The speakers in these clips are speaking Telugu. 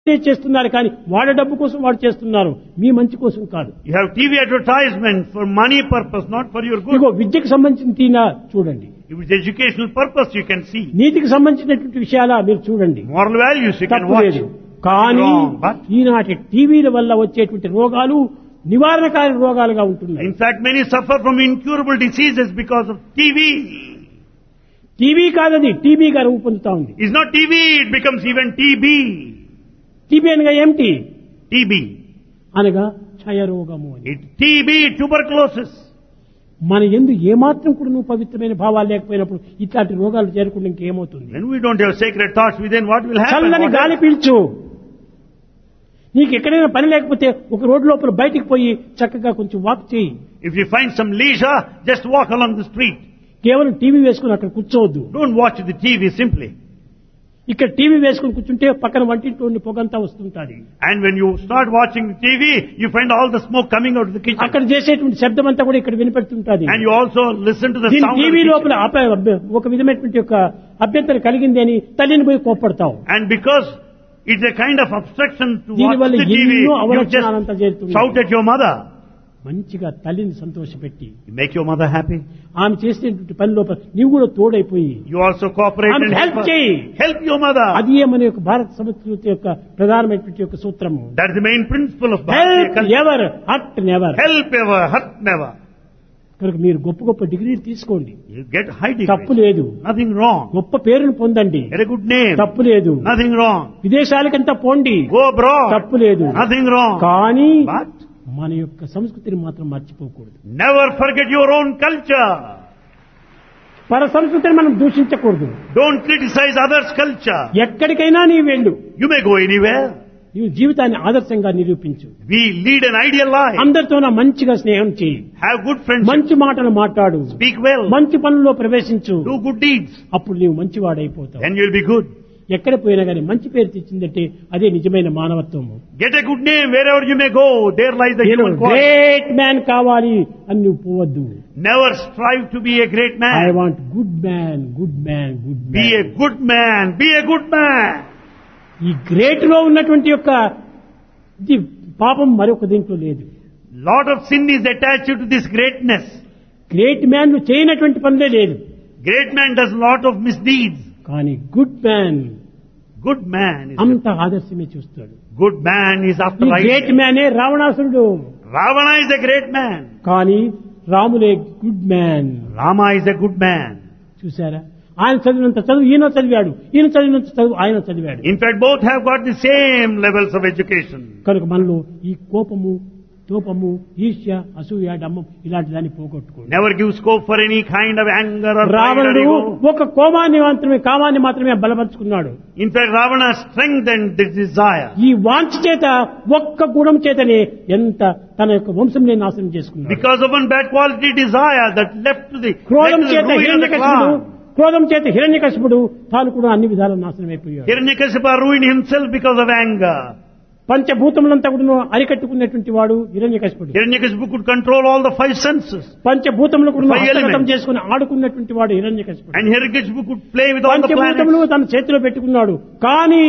చేస్తున్నారు కానీ వాళ్ళ డబ్బు కోసం వాడు చేస్తున్నారు, మీ మంచి కోసం కాదు. You have TV advertisement for money purpose, not for your good. ఇదిగో విద్యకు సంబంధించిన తీనా చూడండి, If it's educational purpose, you can see. నీతికి సంబంధించినటువంటి విషయాలా మీరు చూడండి, Moral values, you can తప్పు watch. లేదు. కానీ Wrong, but ఈనాటి టీవీల వల్ల వచ్చేటువంటి రోగాలు నివారణకారి రోగాలుగా ఉంటున్నాయి. in fact, many suffer from incurable diseases because of TV. TV కాదది టీబీగా రూపొందుతా ఉంది. It's not TV, it becomes even TB. TB అనగా ఏమిటి? TB. అనగా క్షయరోగము అని. TB, tuberculosis. మన యందు ఏమాత్రం కూడా నువ్వు పవిత్రమైన భావాలు లేకపోయినప్పుడు ఇట్లాంటి రోగాలు చేరకుండా ఇంకేమవుతుంది? When we don't have sacred thoughts within, what will happen? చల్లని గాలి పీల్చు. నీకు ఎక్కడైనా పని లేకపోతే ఒక రోడ్డు లోపల బయటికి పోయి చక్కగా కొంచెం వాక్ చేయి. If you find some leisure, just walk along the street. కేవలం టీవీ వేసుకుని అక్కడ కూర్చోవద్దు. Don't watch the TV simply. ఇక్కడ టీవీ వేసుకుని కూర్చుంటే పక్కన వంటింటి పొగంతా వస్తుంటాది. And when you start watching the TV, you find all the smoke coming out of the kitchen. అక్కడ చేసేటువంటి శబ్దం అంతా కూడా ఇక్కడ వినపడుతుంటది. And you also listen to the sound of the TV kitchen. లోపల ఒక విధమైనటువంటి యొక్క అభ్యంతరం కలిగింది అని తల్లిని పోయి కోప్పడతావు. And because it's a kind of obstruction to watch దీనివల్ల the TV, ఎన్నో you అవలక్షణాలంతా just చేరుతుంది. shout at your mother. మంచిగా తల్లిని సంతోషపెట్టి You make your mother happy. ఆమె చేసేటువంటి పని లోపల నీవు కూడా తోడైపోయి You also cooperate ఆమె and help help her. చేయి. Help your mother. అది మన యొక్క భారత సంస్కృతి యొక్క ప్రధానమైనటువంటి యొక్క సూత్రము. That's the main principle of Bharatiya help culture. Ever hurt never. Help ever, hurt never. కనుక మీరు గొప్ప గొప్ప డిగ్రీలు తీసుకోండి, You get high తప్పు degrees. లేదు. Nothing wrong. గొప్ప పేరును పొందండి, Get a good name. తప్పు లేదు. Nothing wrong. విదేశాలకంతా పోండి, Go abroad. తప్పు లేదు. Nothing wrong. కానీ But మన యొక్క సంస్కృతిని మాత్రం మర్చిపోకూడదు. never forget your own culture. పర సంస్కృతిని మనం దూషించకూడదు. Don't criticize others' culture. ఎక్కడికైనా నీ వెళ్ళు, You may go anywhere. నీవు జీవితాన్ని ఆదర్శంగా నిరూపించు. We lead an ideal life. అందరితో మంచిగా స్నేహం చేయి, Have good friendship. మంచి మాటలు మాట్లాడు, Speak well. మంచి పనుల్లో ప్రవేశించు. Do good deeds. అప్పుడు నీవు మంచివాడైపోతావు. Then you'll be good. ఎక్కడ పోయినా కానీ మంచి పేరు తెచ్చిందంటే అదే నిజమైన మానవత్వము. Get a good name wherever you may go. There lies the human quality. Great man కావాలి అని నువ్వు పోవద్దు. Never strive to be a great I man. Want good man, good man, good Be a man. good man. Be a good man. ఈ గ్రేట్ లో ఉన్నటువంటి యొక్క ఇది పాపం మరొక దీంట్లో లేదు. Lot of sin is attached to this greatness. Great man ను చేయనటువంటి పనులే లేదు. Great man does lot of misdeeds. కానీ good man Good man is అంత ఆదర్శమే చూస్తాడు. good man is after ఈ గ్రేట్ right. మ్యానే రావణాసురుడు. Ravana is a great man. కానీ రాములే good man. Rama is a good man. చూసారా, ఆయన చదివినంత చదువు ఈయన చదివాడు, ఈయన చదివినంత చదువు ఆయన చదివాడు. In fact, both have got the same levels of education. కనుక మనలో ఈ కోపము, తోపము, ఈర్ష్య, అసూయ, డమ్మం ఇలాంటి దాన్ని పోగొట్టుకోండి. Never give scope for any kind of anger or pride or రావణుడు ego. ఒక కామాన్ని మాత్రమే బలపరుచుకున్నాడు. In fact, Ravana strengthened this desire. ఈ వాంఛ చేత ఒక్క గుణం చేతనే ఎంత తన యొక్క వంశంనే నాశనం చేసుకున్నాడు. Because of one bad quality desire that left to the క్రోధం led to the చేత ruin of the హిరణ్యకశిపుడు, clan. క్రోధం చేత హిరణ్యకశిపుడు తాను కూడా అన్ని విధాల నాశనం అయిపోయాడు. Hiranyakasipa ruined himself because of anger. పంచభూతములంతా కూడా అరికట్టుకున్నటువంటి వాడు హిరణ్యకశిపుడు. Hiranyakasipu could control all the five senses. పంచభూతములు కూడా Five హస్తగతం elements. చేసుకుని ఆడుకున్నటువంటి వాడు హిరణ్యకశిపుడు. And Hiranyakasipu could play with all the పంచభూతములు planets. తన చేతిలో పెట్టుకున్నాడు. కానీ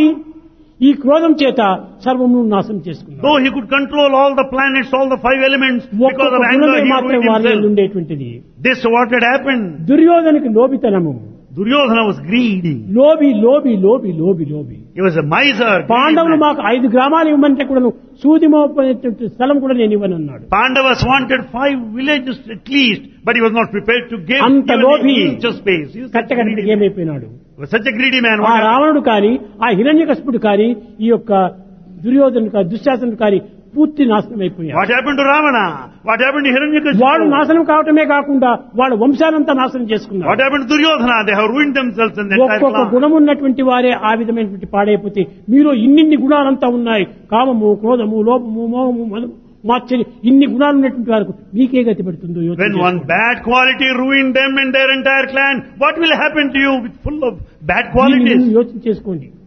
ఈ క్రోధం చేత సర్వమును నాశనం చేసుకున్నాడు. Though he could control all the planets, all the five elements, because ఒక్కొక్క of anger గుణమే he మాత్రం ruined వారిలో himself. ఉండేటువంటిది. This what had happened. దుర్యోధనకి లోబితనము. Duryodhana was greedy. లోబి లోబి లోబి లోబి లోబి. He was a miser. పాండవులు greedy man. మాకు 5 గ్రామాలు ఇవ్వమంటే కూడా సూది మోపనేటువంటి స్థలం కూడా నేను ఇవ్వనన్నాడు. Pandavas wanted 5 villages at least, but he was not prepared to give అంత even లోభి an inch of space. He was such a కట్టకట్టి greedy man. ఏమైపోయినాడు. He was such a greedy man. ఆ What happened? రావణుడు కానీ, ఆ హిరణ్యకశిపుడు కానీ, ఈ యొక్క దుర్యోధనుడు కానీ, దుశ్శాసనుడు కానీ పూర్తి నాశనం అయిపోయాడు. What happened to Ravana? What happened to Hiranyakasipu? వాడు నాశనం కావటమే కాకుండా వాళ్ళ వంశానంతా నాశనం చేసుకున్నారు. What happened to Duryodhana? They have ruined themselves and the entire ఒక్కొక్క clan. గుణం ఉన్నటువంటి వారే ఆ విధమైనటువంటి పాడైపోతే మీరు ఇన్ని గుణాలంతా ఉన్నాయి, కామము, క్రోధము, లోపము, మోహము, మదము, మాత్సర్యం, ఇన్ని గుణాలు ఉన్నటువంటి వారికి మీకే గతి పడుతుందో యోచన When one చేసుకోండి. bad quality ruined them and their entire clan, what will happen to you with full of bad దీన్ని qualities? మీరు యోచన చేసుకోండి.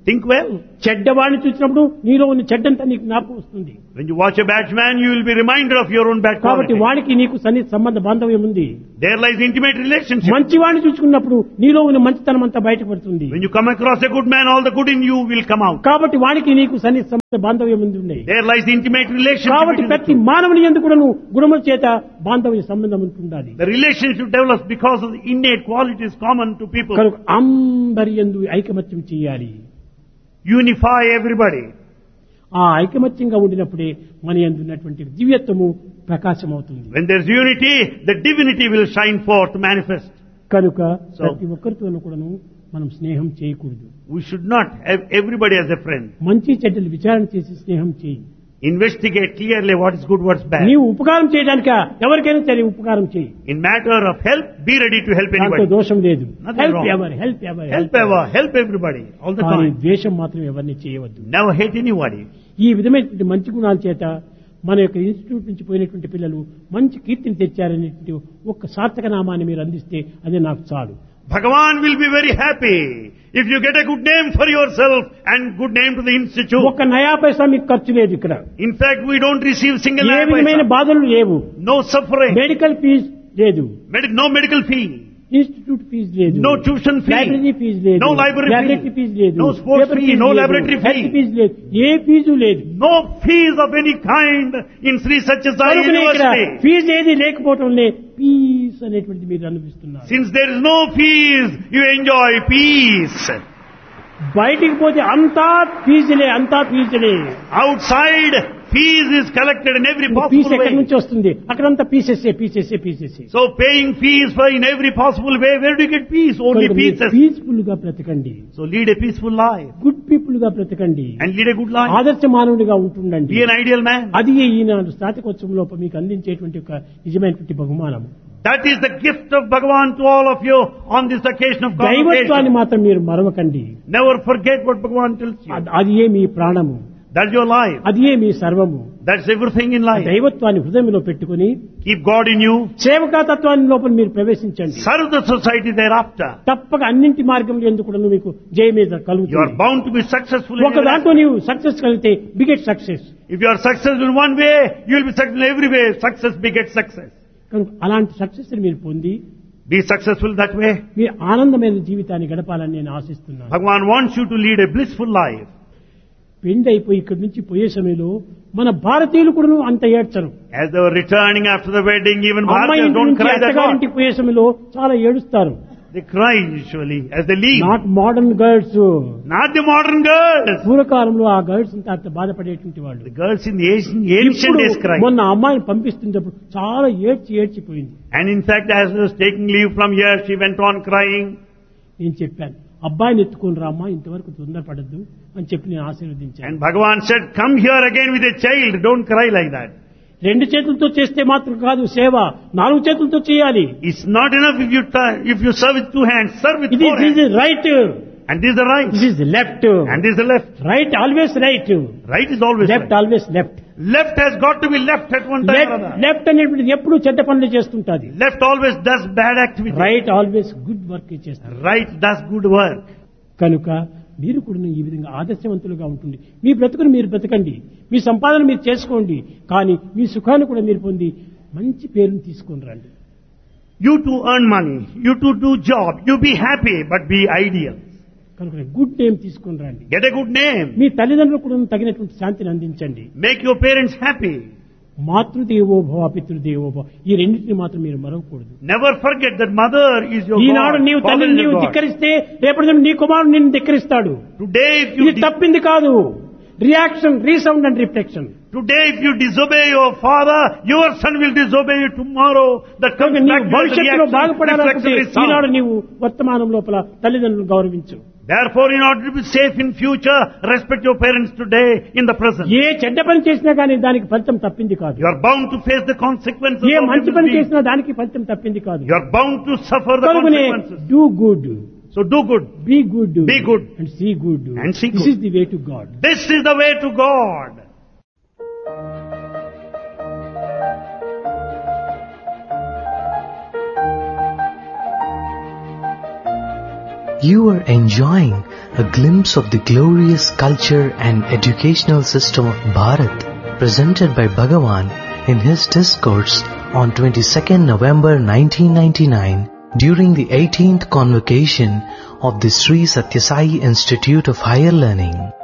Think well. చెడ్డవాడిని చూసినప్పుడు నీలో ఉన్న చెడ్డంతా నీకు జ్ఞాపకం వస్తుంది. When you watch a bad man, you will be reminded of your own bad కాబట్టి quality. వాడికి నీకు సన్నిహిత సంబంధ బాంధవ్యం ఉంది. There lies intimate relationship. మంచివాడిని చూసుకున్నప్పుడు నీలో ఉన్న మంచితనం అంతా బయటపడుతుంది. When you come across a good man, all the good in you will come out. కాబట్టి వాడికి నీకు సన్నిహిత సంబంధ బాంధవ్యం ఉంది. There lies intimate relationship. కాబట్టి between the ప్రతి two. మానవుని యందు కూడాను గుణముల చేత బాంధవ్య సంబంధం ఉంటుండాలి. The relationship develops because of the innate qualities common to people. కనుక అందరి యందు ఐకమత్యం చేయాలి. Unify everybody. ఆ ఐకమత్యంగా ఉండినప్పుడే మన యందు ఉన్నటువంటి దివ్యత్వము ప్రకాశమవుతుంది. When there's unity, the divinity will shine forth, manifest. కనుక So- ప్రతి ఒక్కరితోనూ కూడాను మనం స్నేహం చేయకూడదు. We should not have everybody as a friend. మంచి చెడ్డలు విచారణ చేసి స్నేహం చేయి. Investigate clearly what is good, what's bad. నీవు ఉపకారం చేయడానిక ఎవరికైనా సరే ఉపకారం చేయి. In matter of help, be ready to help దాంతో anybody. దోషం లేదు. Nothing help wrong. Ever help ever Help ever, help everybody, all the కానీ time. ద్వేషం మాత్రం ఎవరిని చేయవద్దు. Never hate anybody. ఈ విధమైనటువంటి మంచి గుణాల చేత మన యొక్క ఇన్స్టిట్యూట్ నుంచి పోయినటువంటి పిల్లలు మంచి కీర్తిని తెచ్చారనేటువంటి ఒక్క సార్థక నామాన్ని మీరు అందిస్తే అదే నాకు చాలు. Bhagavan will be very happy if you get a good name for yourself and good name to the institute. ఒక్క నయా పైసా మీకు ఖర్చు లేదు ఇక్కడ. In fact, we don't receive single ఏ విధమైన paisa. బాధలు లేవు. No suffering. మెడికల్ ఫీజు లేదు. No medical fee. Institute fee లేదు. No tuition fee. Library fee లేదు. No library laboratory fee. Fee లేదు. No sports paper fee, fee no లేదు. laboratory fee. హెల్త్ ఫీజు లేదు. ఏ ఫీజు లేదు. No fees of any kind in Sri Satyasai కనుకనే ఇక్కడ University. ఫీజు ఏది లేకపోవటంలే పీస్ అనేటువంటిది మీరు అనుభవిస్తున్నారు. Since there is no fees, you enjoy peace. బయటికి పోతే అంతా ఫీజులే. Outside, fees is collected in every fee possible ఎక్కడి way. నుంచి వస్తుంది? అక్కడంతా pieces. So paying fees for in every possible way, where do you get peace? Only pieces. Peaceful గా బ్రతకండి. So lead a peaceful life good people గా బ్రతకండి. and lead a good life. ఆదర్శ మానవుడిగా ఉంటుండండి. Be an ideal man. అది ఈనాడు స్నాతకోత్సవం లోపల మీకు అందించేటువంటి ఒక నిజమైనటువంటి బహుమానం. That is the gift of Bhagavan to all of you on this occasion of దైవత్వాన్ని convocation. మాత్రం మీరు మరవకండి. Never forget what Bhagavan tells you. అది ఏ మీ ప్రాణము. That's your life. అది ఏ మీ సర్వము. That's everything in life. దైవత్వాన్ని హృదయంలో పెట్టుకుని Keep God in you. సేవకాతత్వాన్ని లోపల మీరు ప్రవేశించండి. Serve the society thereafter. తప్పక అన్నింటి మార్గంలో ఎందుకు కూడా మీకు జయమేద You are కలుగుతుంది. bound to be successful in ఒక your life. దాంట్లో నీవు సక్సెస్ కలిగితే beget success. If you are successful in one way, you will be successful in every way. Success begets success. కనుక అలాంటి సక్సెస్ మీరు పొంది Be successful that way. మీరు ఆనందమైన జీవితాన్ని గడపాలని నేను ఆశిస్తున్నాను. Bhagavan wants you to lead a blissful life. పెండి అయిపోయి ఇక్కడి నుంచి పోయే సమయంలో మన భారతీయులు కూడా అంత ఏడ్చరు. As they were returning after the wedding, even అమ్మాయి Bharatians ఇంటి don't నుంచి cry that much. అత్తగారింటికి పోయే సమయంలో చాలా ఏడుస్తారు. They cry usually as they leave. Not modern girls. Not the modern girls. పూర్వకాలంలో ఆ గర్ల్స్ అంత బాధపడేటువంటి వాళ్ళు. The girls in the ancient ఇప్పుడు days cry. మొన్న అమ్మాయిని పంపిస్తున్నప్పుడు చాలా ఏడ్చిపోయింది. And in fact, as she was taking leave from here, she went on crying. నేను చెప్పాను, అబ్బాయిని ఎత్తుకొని రామ్మా, ఇంతవరకు తొందరపడద్దు అని చెప్పి నేను ఆశీర్వదించాను. And Bhagavan said, come here again with a child. Don't cry like that. రెండు చేతులతో చేస్తే మాత్రం కాదు సేవ, నాలుగు చేతులతో చేయాలి. It's not enough if you serve with two hands. Serve with four hands. This is right. And this is the right. This is left. And this is the left. Right always right. Right is always Left right. always left. Left has got to be left at one time or other. Left అనేటువంటిది ఎప్పుడు చెడ్డ పనులు చేస్తుంటది. Left always does bad activity. Right always good work చేస్తారు. Right does good work. కనుక మీరు కూడా ఈ విధంగా ఆదర్శవంతులుగా ఉంటుంది. మీ బ్రతుకును మీరు బ్రతకండి, మీ సంపాదన మీరు చేసుకోండి, కానీ మీ సుఖాన్ని కూడా మీరు పొంది మంచి పేరును తీసుకొని రండి. You to earn money, you to do job, you be happy, but be ideal. కనుక గుడ్ నేమ్ తీసుకొని రండి. Get a good name. మీ తల్లిదండ్రులకు కూడా తగినటువంటి శాంతిని అందించండి. Make your parents happy. మాతృదేవో భవ పితృదేవో భవ, ఈ రెండింటిని మాత్రం మీరు మరవకూడదు. Never forget that mother is your Eenadu God. నీవు Father తల్లిని is నీవు your God. ధిక్కరిస్తే రేపటి నీ కుమారుడు నిన్ను ధిక్కరిస్తాడు. Today if ఇది you తప్పింది కాదు. Reaction, resound and reflection. Today if you disobey your father, your son will disobey you tomorrow. That comes నీవు back to the భవిష్యత్తులో reaction, బాగుపడాలనుకుంటే reflection ఈనాడు resound. నీవు వర్తమానం లోపల తల్లిదండ్రులను గౌరవించు. Therefore, in order to be safe in future, respect your parents today in the present. ఏ చెడ్డ పని చేసినా కానీ దానికి ఫలితం తప్పింది కాదు. You are bound to face the consequences A of మంచి your పని misdeeds. చేసినా దానికి ఫలితం తప్పింది కాదు. You are bound to suffer the కనుకనే consequences. Do good, So do good. Be good, Be good. And see good. And see this good. Is the way to God. This is the way to God. You are enjoying a glimpse of the glorious culture and educational system of Bharat presented by Bhagavan in his discourse on 22nd November 1999 during the 18th convocation of the Sri Sathya Sai Institute of Higher Learning.